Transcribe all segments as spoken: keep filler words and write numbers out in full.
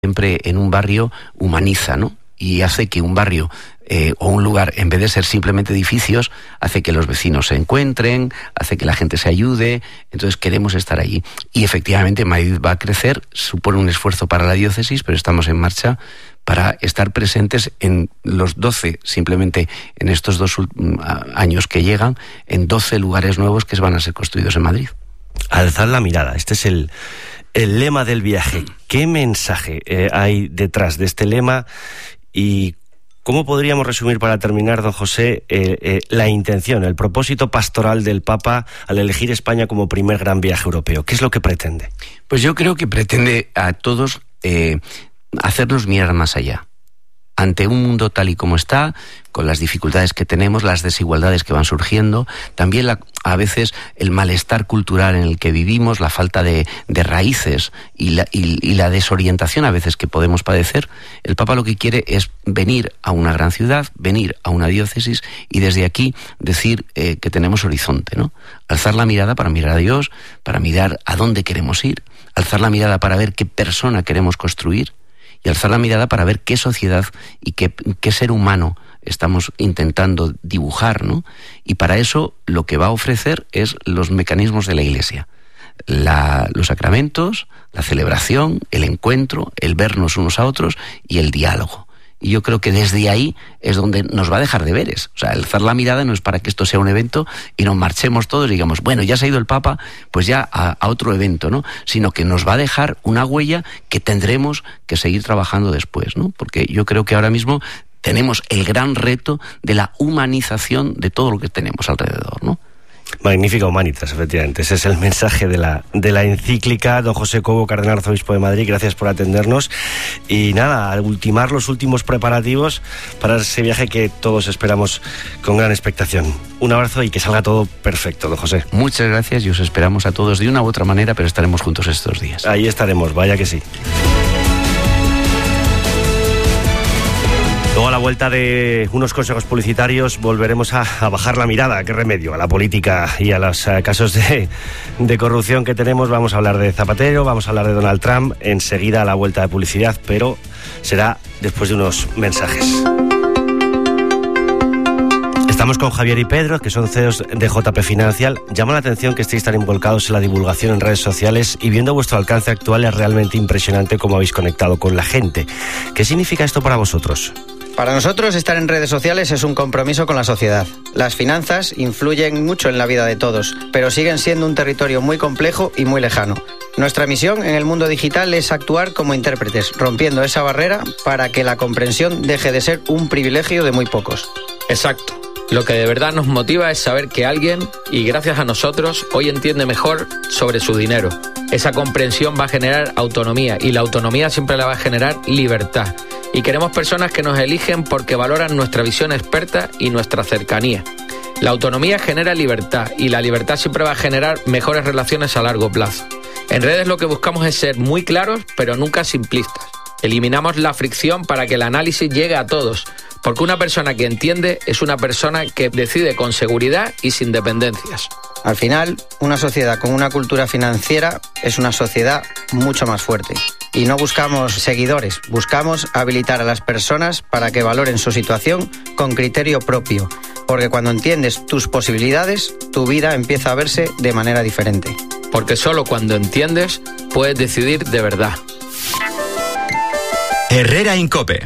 siempre en un barrio humaniza, ¿no? Y hace que un barrio eh, o un lugar, en vez de ser simplemente edificios, hace que los vecinos se encuentren, hace que la gente se ayude. Entonces queremos estar allí. Y efectivamente Madrid va a crecer, supone un esfuerzo para la diócesis, pero estamos en marcha para estar presentes en los doce, simplemente en estos dos años que llegan, en doce lugares nuevos que van a ser construidos en Madrid. Alzar la mirada, este es el... el lema del viaje. ¿Qué mensaje eh, hay detrás de este lema? ¿Y cómo podríamos resumir, para terminar, don José, eh, eh, la intención, el propósito pastoral del Papa al elegir España como primer gran viaje europeo? ¿Qué es lo que pretende? Pues yo creo que pretende a todos eh, hacernos mirar más allá. Ante un mundo tal y como está, con las dificultades que tenemos, las desigualdades que van surgiendo, también la, a veces el malestar cultural en el que vivimos, la falta de, de raíces y la, y, y la desorientación a veces que podemos padecer, el Papa lo que quiere es venir a una gran ciudad, venir a una diócesis y desde aquí decir eh, que tenemos horizonte, ¿no? Alzar la mirada para mirar a Dios, para mirar a dónde queremos ir, alzar la mirada para ver qué persona queremos construir, y alzar la mirada para ver qué sociedad y qué, qué ser humano estamos intentando dibujar, ¿no? Y para eso lo que va a ofrecer es los mecanismos de la Iglesia. La, los sacramentos, la celebración, el encuentro, el vernos unos a otros y el diálogo. Y yo creo que desde ahí es donde nos va a dejar deberes. O sea, alzar la mirada no es para que esto sea un evento y nos marchemos todos y digamos, bueno, ya se ha ido el Papa, pues ya a, a otro evento, ¿no? Sino que nos va a dejar una huella que tendremos que seguir trabajando después, ¿no? Porque yo creo que ahora mismo tenemos el gran reto de la humanización de todo lo que tenemos alrededor, ¿no? Magnífica Humanitas, efectivamente. Ese es el mensaje de la, de la encíclica. Don José Cobo, cardenal arzobispo de Madrid, gracias por atendernos. Y nada, al ultimar los últimos preparativos para ese viaje que todos esperamos con gran expectación. Un abrazo y que salga todo perfecto, don José. Muchas gracias y os esperamos a todos de una u otra manera, pero estaremos juntos estos días. Ahí estaremos, vaya que sí. Luego, a la vuelta de unos consejos publicitarios, volveremos a, a bajar la mirada, qué remedio, a la política y a los a casos de, de corrupción que tenemos. Vamos a hablar de Zapatero, vamos a hablar de Donald Trump, enseguida a la vuelta de publicidad, pero será después de unos mensajes. Estamos con Javier y Pedro, que son C E Os de J P Financial. Llama la atención que estéis tan involucrados en la divulgación en redes sociales y viendo vuestro alcance actual es realmente impresionante cómo habéis conectado con la gente. ¿Qué significa esto para vosotros? Para nosotros, estar en redes sociales es un compromiso con la sociedad. Las finanzas influyen mucho en la vida de todos, pero siguen siendo un territorio muy complejo y muy lejano. Nuestra misión en el mundo digital es actuar como intérpretes, rompiendo esa barrera para que la comprensión deje de ser un privilegio de muy pocos. Exacto. Lo que de verdad nos motiva es saber que alguien, y gracias a nosotros, hoy entiende mejor sobre su dinero. Esa comprensión va a generar autonomía, y la autonomía siempre la va a generar libertad. Y queremos personas que nos eligen porque valoran nuestra visión experta y nuestra cercanía. La autonomía genera libertad, y la libertad siempre va a generar mejores relaciones a largo plazo. En redes lo que buscamos es ser muy claros, pero nunca simplistas. Eliminamos la fricción para que el análisis llegue a todos, porque una persona que entiende es una persona que decide con seguridad y sin dependencias. Al final, una sociedad con una cultura financiera es una sociedad mucho más fuerte. Y no buscamos seguidores, buscamos habilitar a las personas para que valoren su situación con criterio propio. Porque cuando entiendes tus posibilidades, tu vida empieza a verse de manera diferente. Porque solo cuando entiendes, puedes decidir de verdad. Herrera Incope.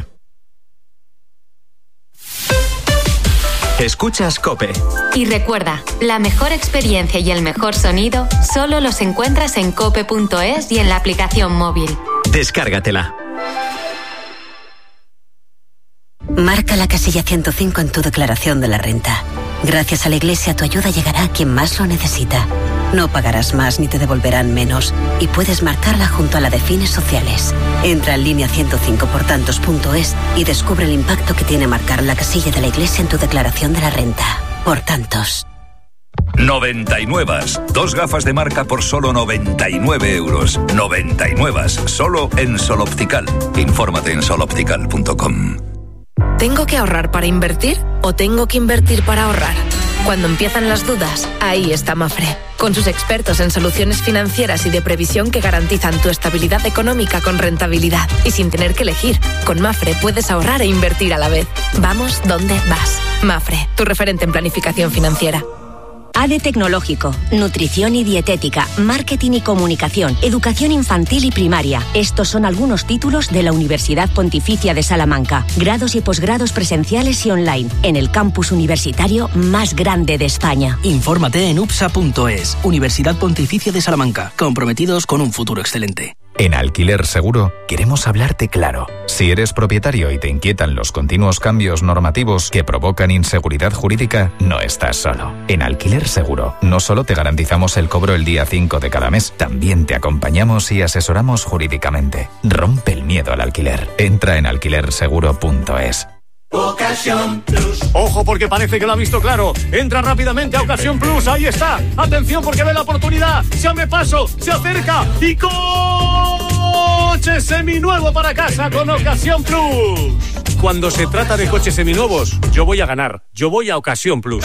Escuchas COPE. Y recuerda, la mejor experiencia y el mejor sonido solo los encuentras en cope punto es y en la aplicación móvil. Descárgatela. Marca la casilla ciento cinco en tu declaración de la renta. Gracias a la Iglesia, tu ayuda llegará a quien más lo necesita. No pagarás más ni te devolverán menos y puedes marcarla junto a la de fines sociales. Entra en línea ciento cinco por tantos punto es y descubre el impacto que tiene marcar la casilla de la Iglesia en tu declaración de la renta. Por tantos. noventa y nueve. Dos gafas de marca por solo noventa y nueve euros. noventa y nueve. Solo en Sol Optical. Infórmate en sol optical punto com. ¿Tengo que ahorrar para invertir o tengo que invertir para ahorrar? Cuando empiezan las dudas, ahí está Mafre. Con Con sus expertos en soluciones financieras y de previsión que garantizan tu estabilidad económica con rentabilidad y sin tener que elegir, con Mafre puedes ahorrar e invertir a la vez. Vamos donde vas. Mafre, tu referente en planificación financiera. A D E Tecnológico, Nutrición y Dietética, Marketing y Comunicación, Educación Infantil y Primaria. Estos son algunos títulos de la Universidad Pontificia de Salamanca. Grados y posgrados presenciales y online, en el campus universitario más grande de España. Infórmate en U P S A punto es, Universidad Pontificia de Salamanca, comprometidos con un futuro excelente. En Alquiler Seguro queremos hablarte claro. Si eres propietario y te inquietan los continuos cambios normativos que provocan inseguridad jurídica, no estás solo. En Alquiler Seguro no solo te garantizamos el cobro el día cinco de cada mes, también te acompañamos y asesoramos jurídicamente. Rompe el miedo al alquiler. Entra en alquiler seguro punto es. Ocasión Plus. Ojo, porque parece que lo ha visto claro. Entra rápidamente a Ocasión Plus. Ahí está. Atención, porque ve la oportunidad. Se abre paso, se acerca y coche seminuevo para casa con Ocasión Plus. Cuando se trata de coches seminuevos, yo voy a ganar. Yo voy a Ocasión Plus.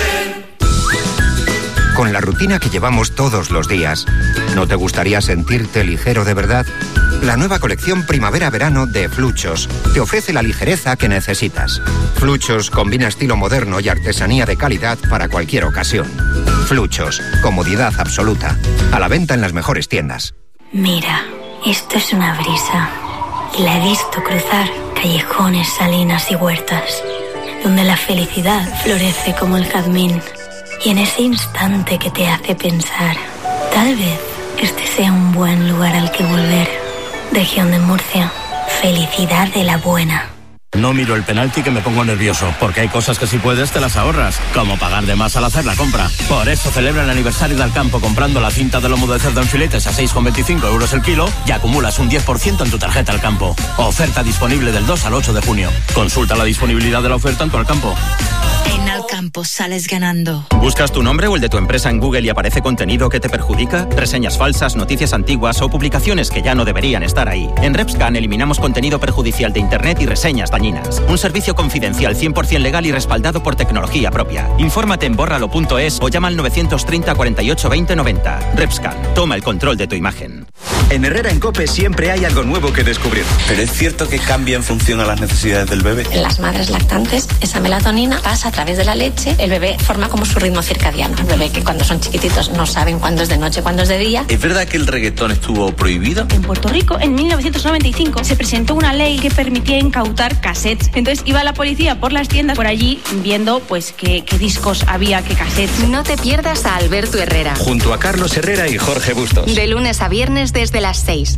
Con la rutina que llevamos todos los días, ¿no te gustaría sentirte ligero de verdad? La nueva colección Primavera-Verano de Fluchos te ofrece la ligereza que necesitas. Fluchos combina estilo moderno y artesanía de calidad para cualquier ocasión. Fluchos, comodidad absoluta. A la venta en las mejores tiendas. Mira, esto es una brisa. Y la he visto cruzar callejones, salinas y huertas, donde la felicidad florece como el jazmín. Y en ese instante que te hace pensar, tal vez este sea un buen lugar al que volver. Región de Murcia, felicidad de la buena. No miro el penalti que me pongo nervioso, porque hay cosas que si puedes te las ahorras, como pagar de más al hacer la compra. Por eso celebra el aniversario del campo comprando la cinta de lomo de cerdo en filetes a seis con veinticinco euros el kilo y acumulas un diez por ciento en tu tarjeta Alcampo. Oferta disponible del dos al ocho de junio. Consulta la disponibilidad de la oferta en tu Alcampo. En Alcampo sales ganando. ¿Buscas tu nombre o el de tu empresa en Google y aparece contenido que te perjudica? Reseñas falsas, noticias antiguas o publicaciones que ya no deberían estar ahí. En Repscan eliminamos contenido perjudicial de Internet y reseñas dañinas. Un servicio confidencial cien por ciento legal y respaldado por tecnología propia. Infórmate en bórralo punto es o llama al novecientos treinta, cuarenta y ocho, veinte, noventa. Repscan, toma el control de tu imagen. En Herrera en COPE siempre hay algo nuevo que descubrir. Pero es cierto que cambia en función a las necesidades del bebé. En las madres lactantes, esa melatonina pasa a través de la leche, el bebé forma como su ritmo circadiano. El bebé que cuando son chiquititos no saben cuándo es de noche, cuándo es de día. ¿Es verdad que el reggaetón estuvo prohibido? En Puerto Rico, en mil novecientos noventa y cinco, se presentó una ley que permitía incautar cassettes. Entonces iba la policía por las tiendas por allí viendo pues qué, qué discos había, qué cassettes. No te pierdas a Alberto Herrera. Junto a Carlos Herrera y Jorge Bustos. De lunes a viernes desde las seis.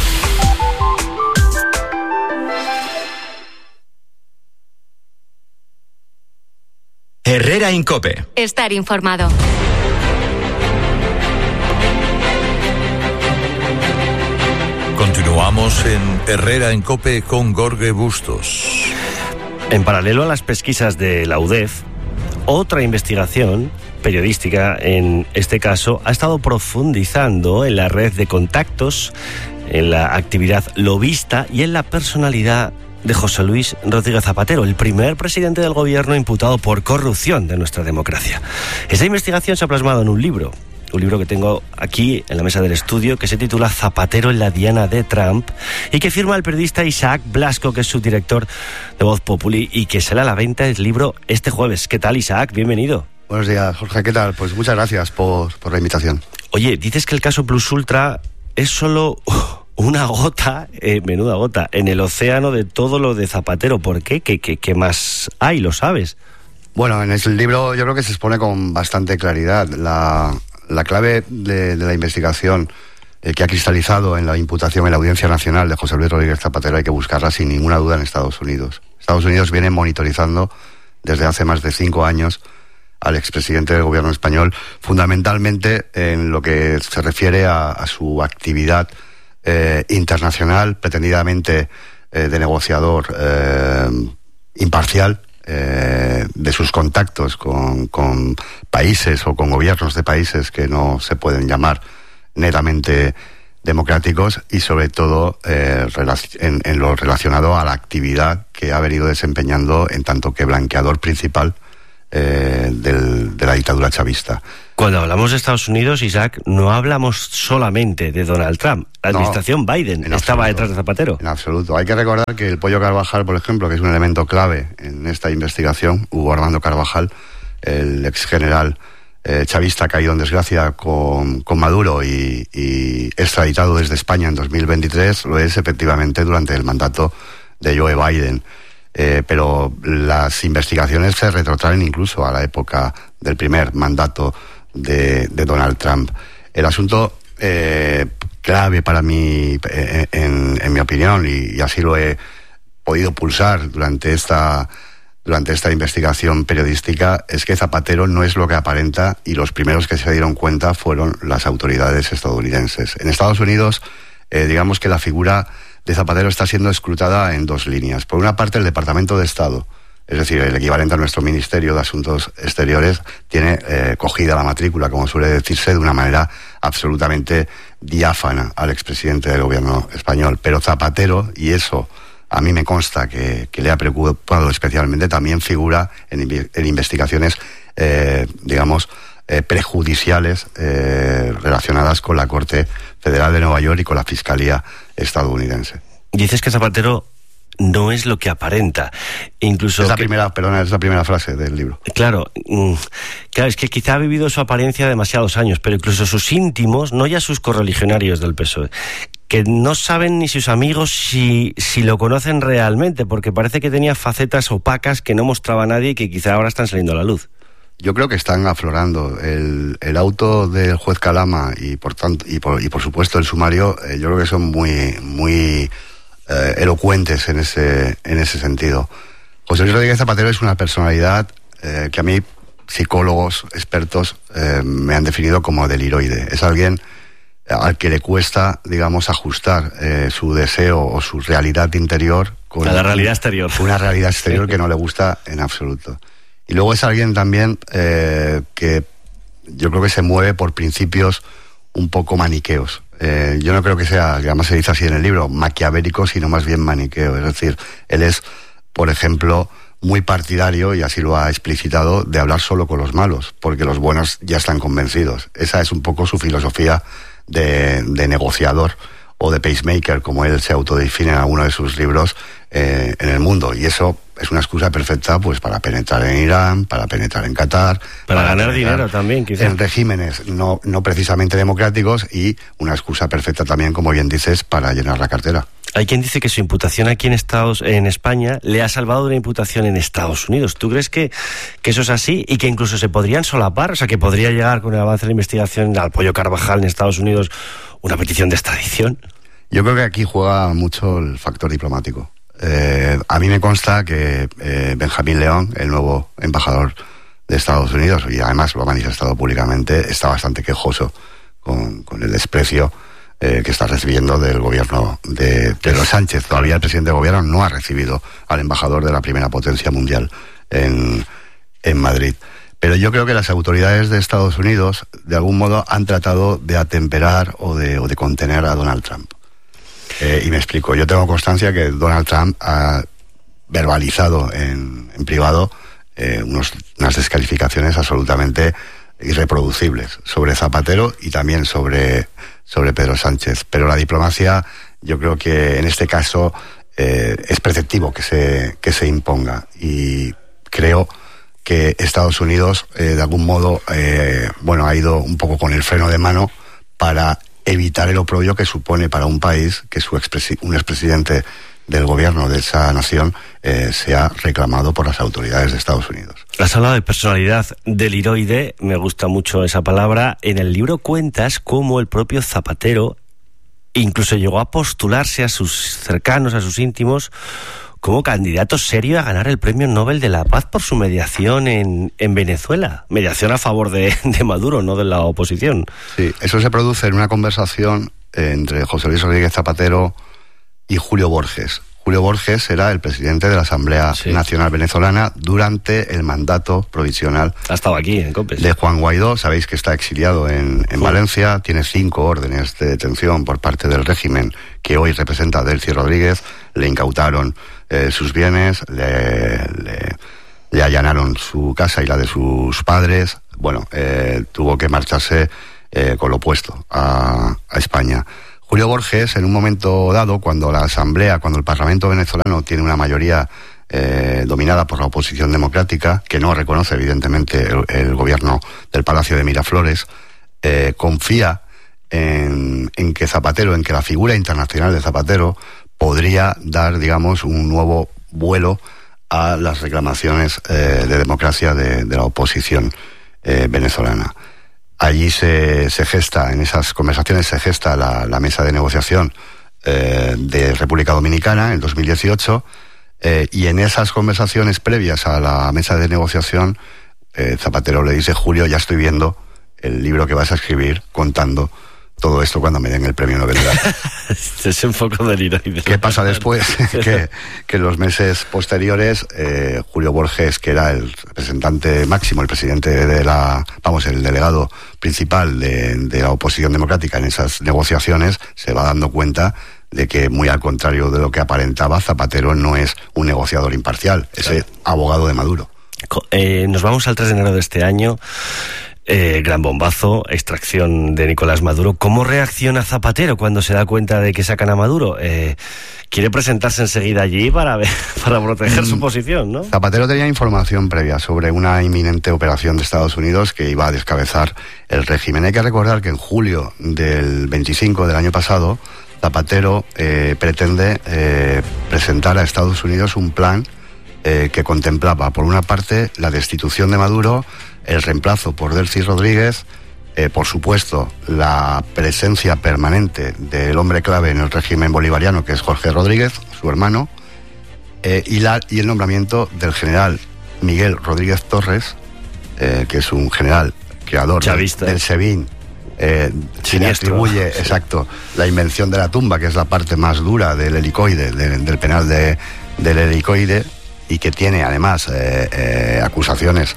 Herrera en COPE. Estar informado. Continuamos en Herrera en COPE con Jorge Bustos. En paralelo a las pesquisas de la U D E F, otra investigación periodística, en este caso, ha estado profundizando en la red de contactos, en la actividad lobista y en la personalidad de José Luis Rodríguez Zapatero, el primer presidente del gobierno imputado por corrupción de nuestra democracia. Esa investigación se ha plasmado en un libro, un libro que tengo aquí en la mesa del estudio, que se titula Zapatero en la diana de Trump y que firma el periodista Isaac Blasco, que es subdirector de Voz Populi, y que sale a la venta el libro este jueves. ¿Qué tal, Isaac? Bienvenido. Buenos días, Jorge. ¿Qué tal? Pues muchas gracias por, por la invitación. Oye, dices que el caso Plus Ultra es solo una gota, eh, menuda gota, en el océano de todo lo de Zapatero. ¿Por qué? ¿Qué, qué, qué más hay? ¿Lo sabes? Bueno, en el libro yo creo que se expone con bastante claridad la, la clave de, de la investigación eh, que ha cristalizado en la imputación en la Audiencia Nacional de José Luis Rodríguez Zapatero. Hay que buscarla sin ninguna duda en Estados Unidos. Estados Unidos viene monitorizando desde hace más de cinco años al expresidente del gobierno español, fundamentalmente en lo que se refiere a, a su actividad eh, internacional, pretendidamente eh, de negociador eh, imparcial, eh, de sus contactos con, con países o con gobiernos de países que no se pueden llamar netamente democráticos, y sobre todo eh, en, en lo relacionado a la actividad que ha venido desempeñando en tanto que blanqueador principal eh, del, de la dictadura chavista. Cuando hablamos de Estados Unidos, Isaac, no hablamos solamente de Donald Trump. La administración no, Biden estaba absoluto, detrás de Zapatero. En absoluto. Hay que recordar que el Pollo Carvajal, por ejemplo, que es un elemento clave en esta investigación, Hugo Armando Carvajal, el ex general eh, chavista caído en desgracia con, con Maduro y, y extraditado desde España en dos mil veintitrés, lo es efectivamente durante el mandato de Joe Biden. Eh, pero las investigaciones se retrotraen incluso a la época del primer mandato de, de Donald Trump. El asunto eh, clave para mí, eh, en, en mi opinión, y, y así lo he podido pulsar durante esta, durante esta investigación periodística, es que Zapatero no es lo que aparenta, y los primeros que se dieron cuenta fueron las autoridades estadounidenses. En Estados Unidos, eh, digamos que la figura de Zapatero está siendo escrutada en dos líneas. Por una parte, el Departamento de Estado, es decir, el equivalente a nuestro Ministerio de Asuntos Exteriores, tiene eh, cogida la matrícula, como suele decirse, de una manera absolutamente diáfana al expresidente del gobierno español. Pero Zapatero, y eso a mí me consta que, que le ha preocupado especialmente, también figura en, en investigaciones, eh, digamos, eh, prejudiciales eh, relacionadas con la Corte Federal de Nueva York y con la Fiscalía estadounidense. Dices que Zapatero no es lo que aparenta. Incluso es la que, primera, perdona, es la primera frase del libro. Claro, claro, es que quizá ha vivido su apariencia demasiados años, pero incluso sus íntimos, no ya sus correligionarios del P S O E, que no saben ni sus amigos si, si lo conocen realmente, porque parece que tenía facetas opacas que no mostraba a nadie y que quizá ahora están saliendo a la luz. Yo creo que están aflorando. El, el auto del juez Calama y por tanto y por, y por supuesto el sumario, eh, yo creo que son muy muy eh, elocuentes en ese en ese sentido. José Luis Rodríguez Zapatero es una personalidad eh, que a mí psicólogos expertos eh, me han definido como deliroide. Es alguien al que le cuesta, digamos, ajustar eh, su deseo o su realidad interior con a la realidad exterior. Una realidad exterior que no le gusta en absoluto. Y luego es alguien también eh, que yo creo que se mueve por principios un poco maniqueos. Eh, yo no creo que sea, que además se dice así en el libro, maquiavélico, sino más bien maniqueo. Es decir, él es, por ejemplo, muy partidario, y así lo ha explicitado, de hablar solo con los malos, porque los buenos ya están convencidos. Esa es un poco su filosofía de, de negociador o de pacemaker, como él se autodefine en alguno de sus libros, eh, en el mundo. Y eso es una excusa perfecta pues para penetrar en Irán, para penetrar en Qatar, para, para ganar dinero también, quizás, en regímenes no, no precisamente democráticos, y una excusa perfecta también, como bien dices, para llenar la cartera. Hay quien dice que su imputación aquí en Estados, en España, le ha salvado de una imputación en Estados Unidos. ¿Tú crees que, que eso es así y que incluso se podrían solapar? O sea, que podría llegar con el avance de la investigación al Pollo Carvajal en Estados Unidos una petición de extradición. Yo creo que aquí juega mucho el factor diplomático. Eh, a mí me consta que eh, Benjamín León, el nuevo embajador de Estados Unidos, y además lo ha manifestado públicamente, está bastante quejoso con, con el desprecio eh, que está recibiendo del gobierno de Pedro Sánchez. Todavía el presidente del gobierno no ha recibido al embajador de la primera potencia mundial en, en Madrid. Pero yo creo que las autoridades de Estados Unidos, de algún modo, han tratado de atemperar o de, o de contener a Donald Trump. Eh, y me explico. Yo tengo constancia que Donald Trump ha verbalizado en, en privado eh, unos, unas descalificaciones absolutamente irreproducibles sobre Zapatero y también sobre, sobre Pedro Sánchez. Pero la diplomacia, yo creo que en este caso eh, es preceptivo que se, que se imponga. Y creo que Estados Unidos, eh, de algún modo, eh, bueno, ha ido un poco con el freno de mano para evitar el oprobio que supone para un país que su expresi- un expresidente del gobierno de esa nación eh, sea reclamado por las autoridades de Estados Unidos. Has hablado de personalidad deliroide, me gusta mucho esa palabra. En el libro cuentas cómo el propio Zapatero incluso llegó a postularse a sus cercanos, a sus íntimos, como candidato serio a ganar el Premio Nobel de la Paz por su mediación en, en Venezuela. Mediación a favor de, de Maduro, no de la oposición. Sí, eso se produce en una conversación entre José Luis Rodríguez Zapatero y Julio Borges. Julio Borges era el presidente de la Asamblea sí. Nacional Venezolana durante el mandato provisional. Ha estado aquí en Copes. De Juan Guaidó. Sabéis que está exiliado en, en Valencia, tiene cinco órdenes de detención por parte del régimen que hoy representa Delcy Rodríguez. Le incautaron eh, sus bienes, le, le, le allanaron su casa y la de sus padres. Bueno, eh, tuvo que marcharse eh, con lo opuesto a, a España. Julio Borges, en un momento dado, cuando la Asamblea, cuando el Parlamento venezolano tiene una mayoría eh, dominada por la oposición democrática, que no reconoce evidentemente el, el gobierno del Palacio de Miraflores, eh, confía en, en que Zapatero, en que la figura internacional de Zapatero podría dar, digamos, un nuevo vuelo a las reclamaciones eh, de democracia de, de la oposición eh, venezolana. Allí se, se gesta, en esas conversaciones se gesta la, la mesa de negociación eh, de República Dominicana en dos mil dieciocho, eh, y en esas conversaciones previas a la mesa de negociación, eh, Zapatero le dice: Julio, ya estoy viendo el libro que vas a escribir contando todo esto cuando me den el premio Nobel de la Paz. Es un poco delirante. ¿Qué pasa después? que, que en los meses posteriores, eh, Julio Borges, que era el representante máximo, el presidente de la, vamos, el delegado principal de, de la oposición democrática en esas negociaciones, se va dando cuenta de que, muy al contrario de lo que aparentaba, Zapatero no es un negociador imparcial, es el abogado de Maduro. Eh, nos vamos al tres de enero de este año. Eh, gran bombazo, extracción de Nicolás Maduro. ¿Cómo reacciona Zapatero cuando se da cuenta de que sacan a Maduro? Eh, quiere presentarse enseguida allí para, ver, para proteger su posición, ¿no? Zapatero tenía información previa sobre una inminente operación de Estados Unidos que iba a descabezar el régimen. Hay que recordar que en julio del veinticinco del año pasado, Zapatero eh, pretende eh, presentar a Estados Unidos un plan eh, que contemplaba, por una parte, la destitución de Maduro, el reemplazo por Delcy Rodríguez, eh, por supuesto, la presencia permanente del hombre clave en el régimen bolivariano, que es Jorge Rodríguez, su hermano, eh, y, la, y el nombramiento del general Miguel Rodríguez Torres, eh, que es un general creador del, del SEBIN, eh, se le atribuye, exacto, la invención de la tumba, que es la parte más dura del helicoide, de, del penal de, del helicoide, y que tiene además eh, eh, acusaciones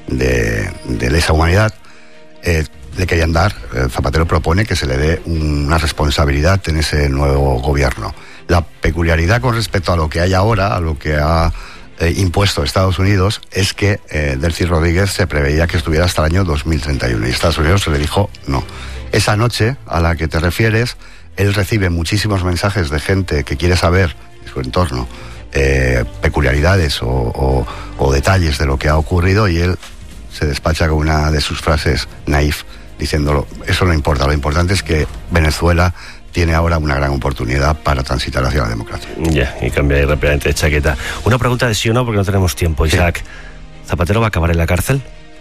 de, de lesa humanidad. eh, le querían dar, eh, Zapatero propone que se le dé una responsabilidad en ese nuevo gobierno. La peculiaridad con respecto a lo que hay ahora, a lo que ha eh, impuesto Estados Unidos, es que eh, Delcy Rodríguez se preveía que estuviera hasta el año dos mil treinta y uno, y Estados Unidos se le dijo no. Esa noche a la que te refieres, él recibe muchísimos mensajes de gente que quiere saber de su entorno eh, peculiaridades o, o, o detalles de lo que ha ocurrido, y él se despacha con una de sus frases naif, diciéndolo: eso no importa, lo importante es que Venezuela tiene ahora una gran oportunidad para transitar hacia la democracia. Ya, y cambia ahí rápidamente de chaqueta. Una pregunta de sí o no, porque no tenemos tiempo, Isaac. Sí. ¿Zapatero va a acabar en la cárcel?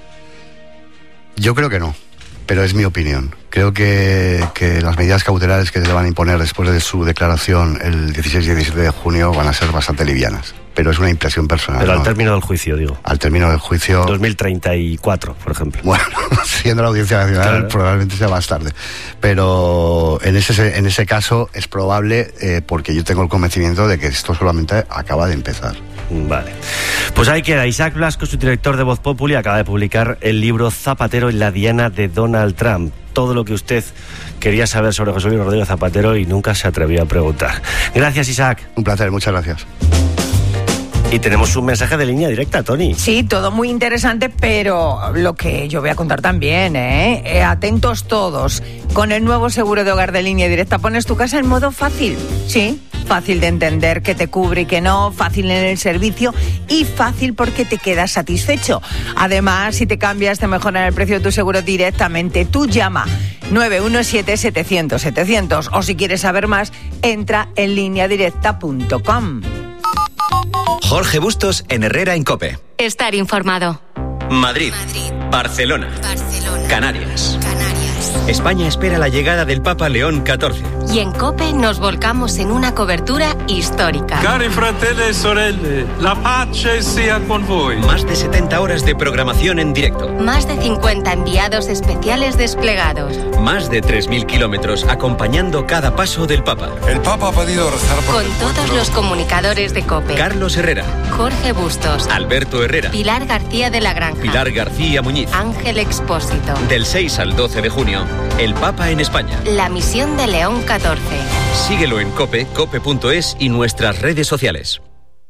Yo creo que no, pero es mi opinión. Creo que, que las medidas cautelares que se le van a imponer después de su declaración el dieciséis y diecisiete de junio van a ser bastante livianas. Pero es una impresión personal. Pero ¿no? al término del juicio, digo. Al término del juicio... dos mil treinta y cuatro, por ejemplo. Bueno, siendo la Audiencia Nacional, claro, probablemente sea más tarde. Pero en ese, en ese caso es probable, eh, porque yo tengo el convencimiento de que esto solamente acaba de empezar. Vale. Pues ahí queda. Isaac Blasco, su director de Voz Populi, acaba de publicar el libro Zapatero y la diana de Donald Trump. Todo lo que usted quería saber sobre José Luis Rodríguez Zapatero y nunca se atrevió a preguntar. Gracias, Isaac. Un placer, muchas gracias. Y tenemos un mensaje de línea directa, Tony. Sí, todo muy interesante, pero lo que yo voy a contar también, ¿eh? eh atentos todos. Con el nuevo seguro de hogar de línea directa pones tu casa en modo fácil, ¿sí? Fácil de entender qué te cubre y qué no, fácil en el servicio y fácil porque te quedas satisfecho. Además, si te cambias, te mejoran el precio de tu seguro directamente. Tú llama nueve uno siete, setecientos, setecientos, o si quieres saber más, entra en línea directa punto com. Jorge Bustos en Herrera en COPE. Estar informado. Madrid, Madrid. Barcelona, Barcelona. Canarias. Canarias. España espera la llegada del Papa León catorce. Y en COPE nos volcamos en una cobertura histórica. Cari fratelli e sorelle, la pace sia con voi. Más de setenta horas de programación en directo. Más de cincuenta enviados especiales desplegados. Más de tres mil kilómetros acompañando cada paso del Papa. El Papa ha pedido rezar por Con todos pueblo. Los comunicadores de COPE. Carlos Herrera. Jorge Bustos. Alberto Herrera. Pilar García de la Granja. Pilar García Muñiz. Ángel Expósito. Del seis al doce de junio, el Papa en España. La misión de León catorce. Síguelo en COPE, cope punto es y nuestras redes sociales.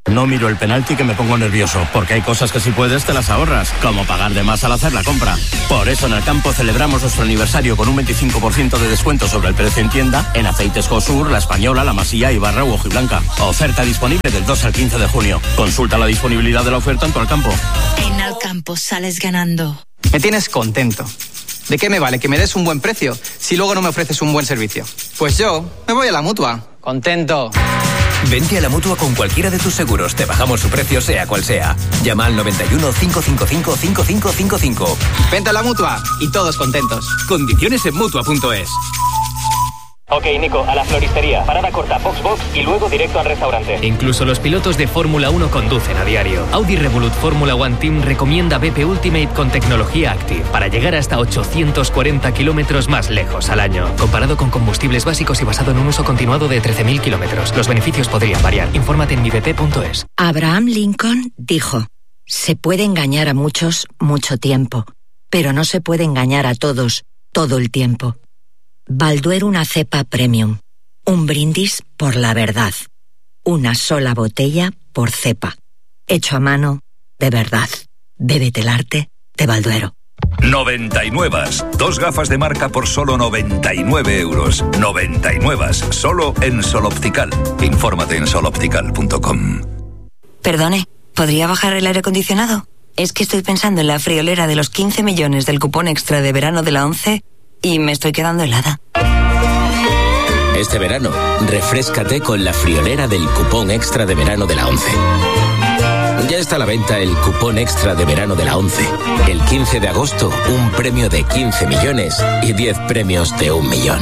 No miro el penalti que me pongo nervioso, porque hay cosas que si puedes te las ahorras, como pagar de más al hacer la compra. Por eso en Alcampo celebramos nuestro aniversario con un veinticinco por ciento de descuento sobre el precio en tienda en aceites Josur, La Española, La Masía, Ibarra u Hojiblanca. Oferta disponible del dos al quince de junio. Consulta la disponibilidad de la oferta en tu Alcampo. En Alcampo sales ganando. Me tienes contento. ¿De qué me vale que me des un buen precio si luego no me ofreces un buen servicio? Pues yo me voy a la Mutua. Contento. Vente a la Mutua con cualquiera de tus seguros. Te bajamos su precio sea cual sea. Llama al noventa y uno, cinco cinco cinco, cinco cinco cinco cinco. Vente a la Mutua y todos contentos. Condiciones en Mutua punto es. Ok, Nico, a la floristería. Parada corta, Foxbox y luego directo al restaurante. Incluso los pilotos de Fórmula uno conducen a diario. Audi Revolut Fórmula One Team recomienda B P Ultimate con tecnología Active para llegar hasta ochocientos cuarenta kilómetros más lejos al año. Comparado con combustibles básicos y basado en un uso continuado de trece mil kilómetros. Los beneficios podrían variar. Infórmate en mi b p punto es. Abraham Lincoln dijo: se puede engañar a muchos mucho tiempo, pero no se puede engañar a todos todo el tiempo. Balduero una cepa premium. Un brindis por la verdad. Una sola botella por cepa. Hecho a mano, de verdad. Bébete el arte de Balduero. noventa y nueve. Dos gafas de marca por solo noventa y nueve euros. noventa y nueve. Solo en Sol Optical. Infórmate en sol optical punto com. Perdone, ¿podría bajar el aire acondicionado? Es que estoy pensando en la friolera de los quince millones del cupón extra de verano de la ONCE y me estoy quedando helada. Este verano, refréscate con la friolera del cupón extra de verano de la ONCE. Ya está a la venta el cupón extra de verano de la ONCE. El quince de agosto, un premio de quince millones y diez premios de un millón.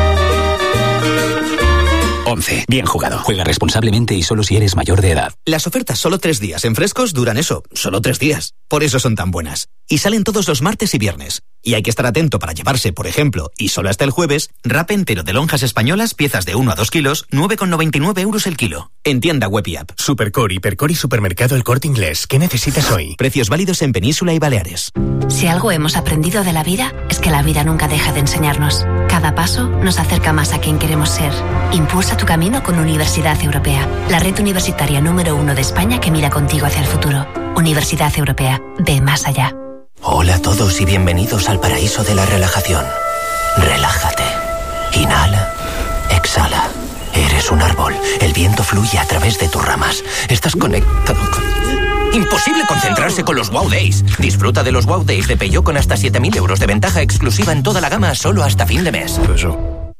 ONCE. Bien jugado. Juega responsablemente y solo si eres mayor de edad. Las ofertas solo tres días en Frescos duran eso, solo tres días. Por eso son tan buenas. Y salen todos los martes y viernes. Y hay que estar atento para llevarse, por ejemplo, y solo hasta el jueves, wrap entero de lonjas españolas, piezas de uno a dos kilos, nueve con noventa y nueve euros el kilo. En tienda web y app. Supercore, Hipercore y Supermercado El Corte Inglés. ¿Qué necesitas hoy? Precios válidos en Península y Baleares. Si algo hemos aprendido de la vida, es que la vida nunca deja de enseñarnos. Cada paso nos acerca más a quien queremos ser. Impulsa tu camino con Universidad Europea, la red universitaria número uno de España que mira contigo hacia el futuro. Universidad Europea, ve más allá. Hola a todos y bienvenidos al paraíso de la relajación. Relájate. Inhala. Exhala. Eres un árbol. El viento fluye a través de tus ramas. Estás conectado con... Imposible concentrarse con los Wow Days. Disfruta de los Wow Days de Peugeot con hasta siete mil euros de ventaja exclusiva en toda la gama solo hasta fin de mes. Eso.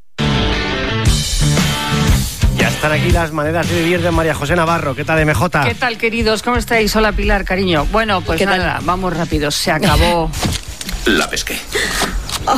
Ya están aquí las maneras de vivir de María José Navarro. ¿Qué tal, M J? ¿Qué tal, queridos? ¿Cómo estáis? Hola, Pilar, cariño. Bueno, pues nada, tal? Vamos rápido. Se acabó. La pesqué. Oh.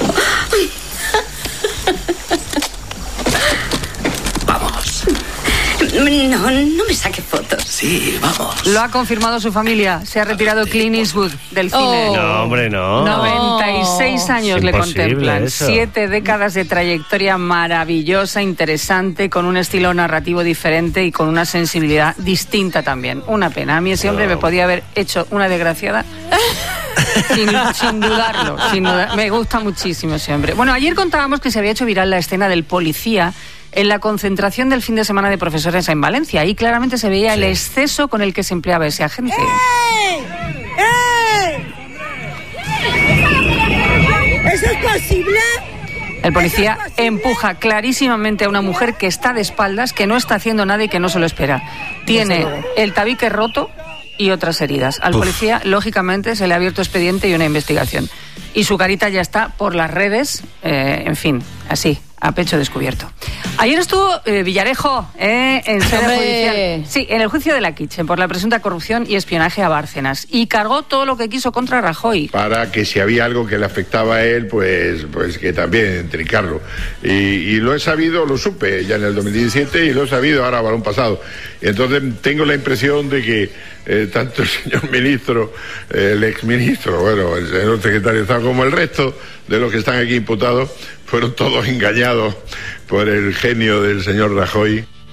Vamos. No, no me saque fotos. Sí, vamos. Lo ha confirmado su familia. Se ha retirado Clint Eastwood del cine. Oh. No, hombre, no. noventa y seis años es le contemplan. Eso. Siete décadas de trayectoria maravillosa, interesante, con un estilo narrativo diferente y con una sensibilidad distinta también. Una pena. A mí ese hombre no. me podía haber hecho una desgraciada. Sin, sin dudarlo, sin dudar. Me gusta muchísimo ese hombre. Bueno, ayer contábamos que se había hecho viral la escena del policía en la concentración del fin de semana de profesores en Valencia. Ahí claramente se veía sí. el exceso con el que se empleaba ese agente. ¡Eh! ¡Eh! ¿Eso es posible? El policía empuja clarísimamente a una mujer que está de espaldas, que no está haciendo nada y que no se lo espera. Tiene el tabique roto y otras heridas. Al Uf. policía, lógicamente, se le ha abierto expediente y una investigación. Y su carita ya está por las redes, eh, en fin, así, a pecho descubierto. Ayer estuvo eh, Villarejo eh, en sede judicial. Sí, en el juicio de la Kitchen por la presunta corrupción y espionaje a Bárcenas. Y cargó todo lo que quiso contra Rajoy. Para que si había algo que le afectaba a él, pues, pues que también trincarlo. Y, y lo he sabido, lo supe ya en el dos mil diecisiete y lo he sabido ahora, balón pasado. Y entonces tengo la impresión de que eh, tanto el señor ministro, eh, el exministro, bueno, el señor secretario de Estado, como el resto de los que están aquí imputados, fueron todos engañados por el genio del señor Rajoy.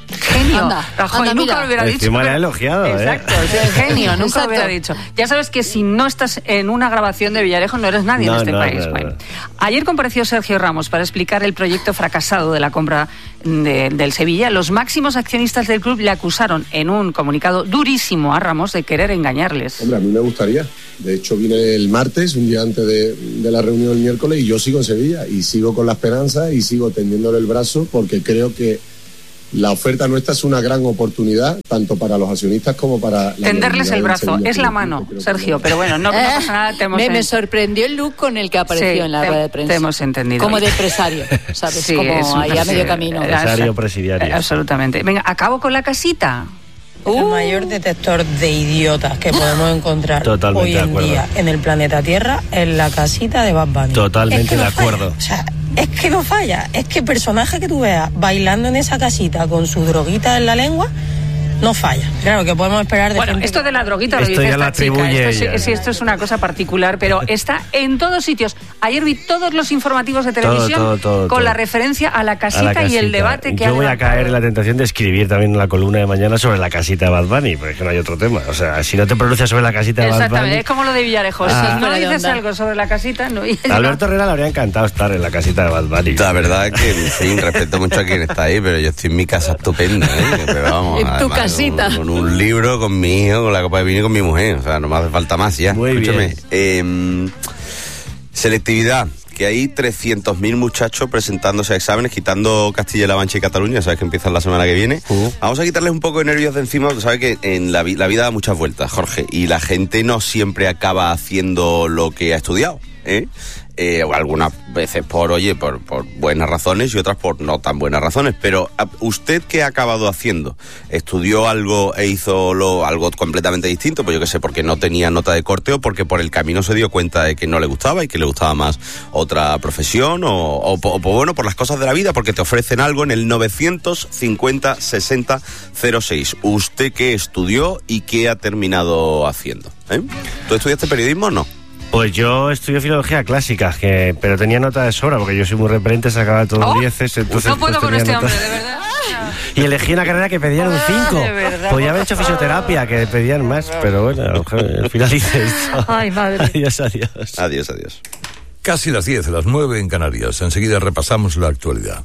Genio. Anda, Rajoy anda, nunca mira. lo hubiera dicho. Encima le ha elogiado, ¿eh? Exacto, es el genio, nunca Exacto. lo hubiera dicho. Ya sabes que si no estás en una grabación de Villarejo no eres nadie No, en este no, país. no, Bueno. no. Ayer compareció Sergio Ramos para explicar el proyecto fracasado de la compra de- del Sevilla. Los máximos accionistas del club le acusaron en un comunicado durísimo a Ramos de querer engañarles. Hombre, a mí me gustaría. De hecho, vine el martes, un día antes de, de la reunión el miércoles, y yo sigo en Sevilla y sigo con la esperanza y sigo tendiéndole el brazo porque creo que la oferta nuestra es una gran oportunidad, tanto para los accionistas como para... la Tenderles viabilidad el del brazo, Sevilla es la Club. mano, Creo que Sergio, no. pero bueno, no, no pasa nada. Te hemos me, en- me sorprendió el look con el que apareció Sí, en la te- rueda de prensa. te hemos entendido. Como de empresario, ¿sabes? Sí, Como es un- ahí a sí, medio camino. Empresario presidiario. Absolutamente. Venga, acabo con la casita. El mayor detector de idiotas que podemos encontrar Totalmente hoy de en acuerdo. día en el planeta Tierra es la casita de Bad Bunny. Totalmente Es que no de falla. acuerdo. O sea, es que no falla. Es que el personaje que tú veas bailando en esa casita con su droguita en la lengua no falla. Claro, que podemos esperar de Bueno, gente esto que- de la droguita lo Esto dice ya esta lo chica. atribuye Esto, ella. sí, sí, esto es una cosa particular, pero está en todos sitios. Ayer vi todos los informativos de televisión todo, todo, con todo. la referencia a la casita, A la y el casita. debate que Yo ha voy a levantado. caer en la tentación de escribir también la columna de mañana sobre la casita de Bad Bunny, porque es que no hay otro tema. O sea, si no te pronuncias sobre la casita de Bad Exactamente, Bunny... es como lo de Villarejo. Ah. Si no dices Redonda. algo sobre la casita, no. y- Alberto Herrera le habría encantado estar en la casita de Bad Bunny. La verdad es que, en fin, respeto mucho a quien está ahí, pero yo estoy en mi casa estupenda, ¿eh? Pero vamos, En tu además, casita. Con, con un libro, con mi hijo, con la copa de vino y con mi mujer. O sea, no me hace falta más ya. Muy Escúchame. bien. eh, selectividad. Que hay trescientos mil muchachos presentándose a exámenes, quitando Castilla-La Mancha y Cataluña, sabes que empiezan la semana que viene. Uh. Vamos a quitarles un poco de nervios de encima, sabes que en la, vi- la vida da muchas vueltas, Jorge, y la gente no siempre acaba haciendo lo que ha estudiado, ¿eh? Eh, o algunas veces por, oye, por, por buenas razones y otras por no tan buenas razones. Pero ¿a- ¿usted qué ha acabado haciendo? ¿Estudió algo e hizo lo, algo completamente distinto? Pues yo qué sé, porque no tenía nota de corte o porque por el camino se dio cuenta de que no le gustaba y que le gustaba más otra profesión o, o, po- o po- bueno, por las cosas de la vida, porque te ofrecen algo en el novecientos cincuenta sesenta cero seis. ¿Usted qué estudió y qué ha terminado haciendo? ¿Eh? ¿Tú estudiaste periodismo o no? Pues yo estudié filología clásica, que, pero tenía nota de sobra, porque yo soy muy repelente, sacaba todos Oh, dieces, entonces no puedo pues, con tenía este nota- hombre, de verdad. Y elegí una carrera que pedían un cinco. de verdad. Podía haber hecho fisioterapia, que pedían más, pero bueno, al final hice esto. Ay, madre. Adiós, adiós. Adiós, adiós. Casi las diez, las nueve en Canarias. Enseguida repasamos la actualidad.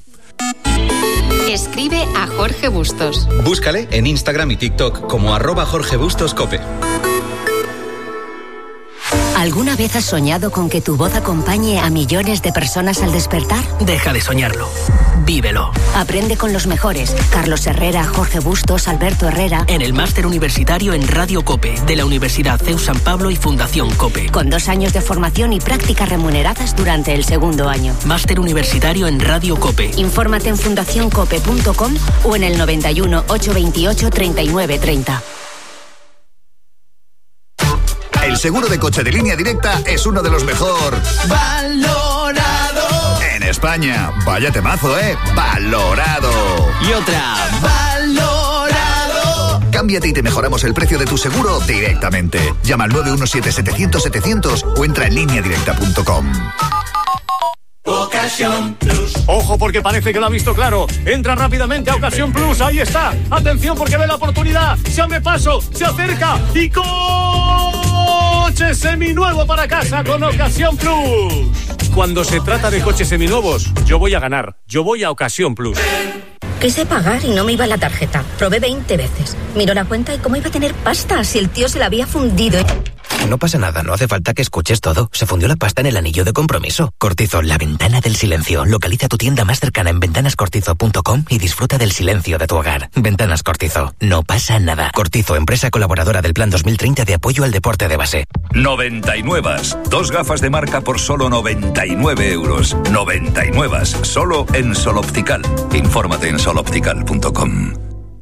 Escribe a Jorge Bustos. Búscale en Instagram y TikTok como arroba Jorge Bustos Cope. ¿Alguna vez has soñado con que tu voz acompañe a millones de personas al despertar? Deja de soñarlo. Vívelo. Aprende con los mejores. Carlos Herrera, Jorge Bustos, Alberto Herrera. En el máster universitario en Radio Cope de la Universidad C E U San Pablo y Fundación Cope. Con dos años de formación y prácticas remuneradas durante el segundo año. Máster universitario en Radio Cope. Infórmate en fundación cope punto com o en el noventa y uno, ochocientos veintiocho, treinta y nueve treinta. El seguro de coche de Línea Directa es uno de los mejor Valorado. en España. Vaya temazo, ¿eh? Valorado. Y otra. Valorado. Cámbiate y te mejoramos el precio de tu seguro directamente. Llama al nueve uno siete, setecientos, setecientos o entra en línea directa punto com. Ocasión Plus. Ojo porque parece que lo ha visto claro. Entra rápidamente a Ocasión Plus. Ahí está. Atención porque ve la oportunidad. Se abre paso, se acerca y coche seminuevo para casa con Ocasión Plus. Cuando se trata de coches seminuevos, yo voy a ganar. Yo voy a Ocasión Plus. Quise pagar y no me iba la tarjeta. Probé veinte veces. Miró la cuenta y cómo iba a tener pasta si el tío se la había fundido. No pasa nada, no hace falta que escuches todo. Se fundió la pasta en el anillo de compromiso. Cortizo, la ventana del silencio. Localiza tu tienda más cercana en ventanas cortizo punto com y disfruta del silencio de tu hogar. Ventanas Cortizo. No pasa nada. Cortizo, empresa colaboradora del Plan dos mil treinta de apoyo al deporte de base. noventa y nueve. Dos gafas de marca por solo noventa y nueve euros. noventa y nueve. Solo en Sol Optical. Infórmate en sol optical punto com.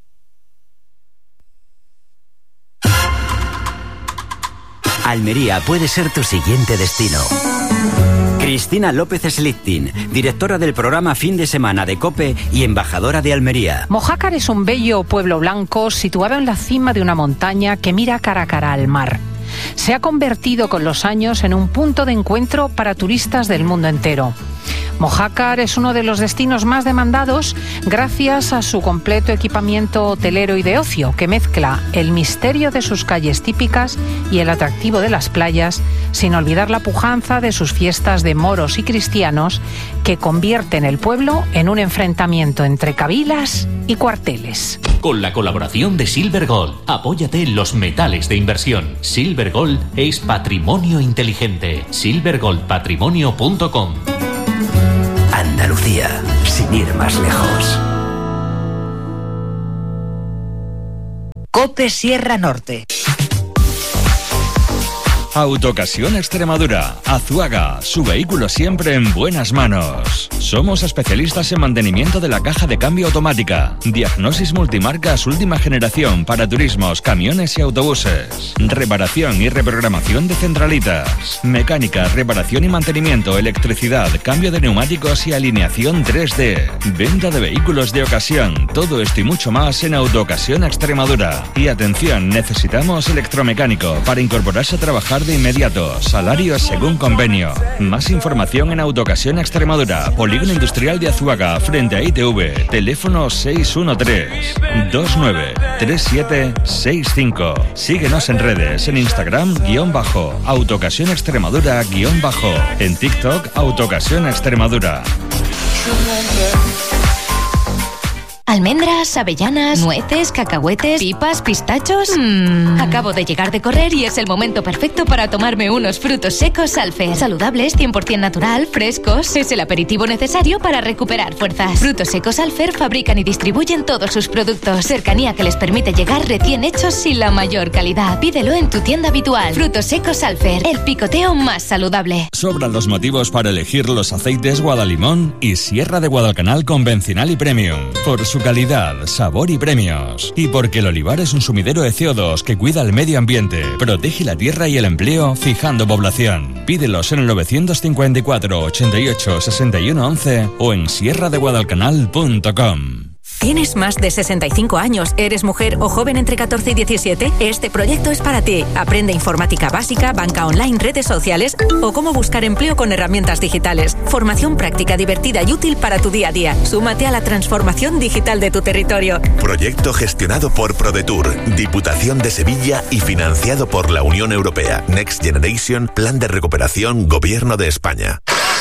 Almería puede ser tu siguiente destino. Cristina López Slichting, directora del programa Fin de Semana de COPE y embajadora de Almería. Mojácar es un bello pueblo blanco situado en la cima de una montaña que mira cara a cara al mar. Se ha convertido con los años en un punto de encuentro para turistas del mundo entero. Mojácar es uno de los destinos más demandados gracias a su completo equipamiento hotelero y de ocio, que mezcla el misterio de sus calles típicas y el atractivo de las playas, sin olvidar la pujanza de sus fiestas de moros y cristianos, que convierten el pueblo en un enfrentamiento entre cabilas y cuarteles. Con la colaboración de Silver Gold, apóyate en los metales de inversión. Silver Gold es patrimonio inteligente. silver gold patrimonio punto com. Andalucía, sin ir más lejos. COPE Sierra Norte. Autocasión Extremadura, Azuaga, su vehículo siempre en buenas manos. Somos especialistas en mantenimiento de la caja de cambio automática, diagnosis multimarcas última generación para turismos, camiones y autobuses, reparación y reprogramación de centralitas, mecánica, reparación y mantenimiento, electricidad, cambio de neumáticos y alineación tres D, venta de vehículos de ocasión, todo esto y mucho más en Autocasión Extremadura. Y atención, necesitamos electromecánico para incorporarse a trabajar de inmediato, salario según convenio. Más información en Autocasión Extremadura, Polígono Industrial de Azuaga, frente a I T V, teléfono seis uno tres, dos nueve, tres siete seis cinco. Síguenos en redes, en Instagram, guión bajo, Autocasión Extremadura, guión bajo, en TikTok, Autocasión Extremadura. Almendras, avellanas, nueces, cacahuetes, pipas, pistachos. Mm. Acabo de llegar de correr y es el momento perfecto para tomarme unos frutos secos Alfer. Saludables, cien por ciento natural, frescos. Es el aperitivo necesario para recuperar fuerzas. Frutos secos Alfer fabrican y distribuyen todos sus productos. Cercanía que les permite llegar recién hechos y la mayor calidad. Pídelo en tu tienda habitual. Frutos secos Alfer, el picoteo más saludable. Sobran los motivos para elegir los aceites Guadalimón y Sierra de Guadalcanal convencional y premium. Por su calidad, sabor y premios. Y porque el olivar es un sumidero de C O dos que cuida el medio ambiente, protege la tierra y el empleo, fijando población. Pídelos en el novecientos cincuenta y cuatro, ochenta y ocho, sesenta y uno once o en sierra de guadalcanal punto com. ¿Tienes más de sesenta y cinco años? ¿Eres mujer o joven entre catorce y diecisiete? Este proyecto es para ti. Aprende informática básica, banca online, redes sociales o cómo buscar empleo con herramientas digitales. Formación práctica, divertida y útil para tu día a día. Súmate a la transformación digital de tu territorio. Proyecto gestionado por ProDetour, Diputación de Sevilla y financiado por la Unión Europea. Next Generation, Plan de Recuperación, Gobierno de España.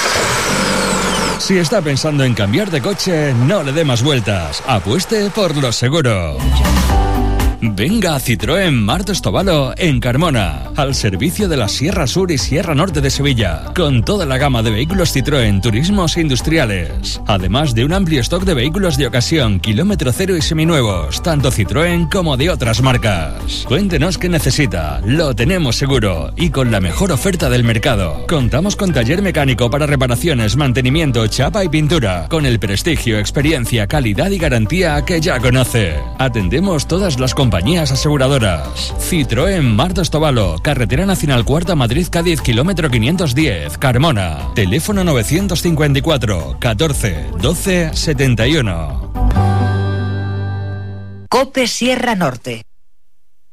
Si está pensando en cambiar de coche, no le dé más vueltas. Apueste por lo seguro. Venga a Citroën Martos Tobalo en Carmona, al servicio de la Sierra Sur y Sierra Norte de Sevilla, con toda la gama de vehículos Citroën, turismos e industriales, además de un amplio stock de vehículos de ocasión, kilómetro cero y seminuevos, tanto Citroën como de otras marcas. Cuéntenos qué necesita, lo tenemos seguro y con la mejor oferta del mercado. Contamos con taller mecánico para reparaciones, mantenimiento, chapa y pintura, con el prestigio, experiencia, calidad y garantía que ya conoce. Atendemos todas las compañías Compañías aseguradoras. Citroën Martos Tobalo, Carretera Nacional Cuarta Madrid-Cádiz, kilómetro quinientos diez, Carmona. Teléfono novecientos cincuenta y cuatro, catorce, doce, setenta y uno. COPE Sierra Norte.